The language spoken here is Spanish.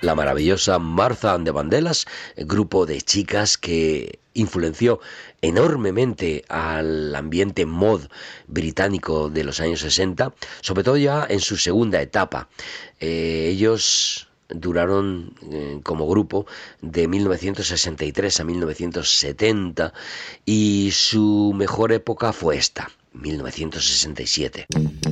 la maravillosa Martha and the Vandellas, grupo de chicas que influenció enormemente al ambiente mod británico de los años 60, sobre todo ya en su segunda etapa. Ellos duraron como grupo de 1963 a 1970 y su mejor época fue esta, 1967.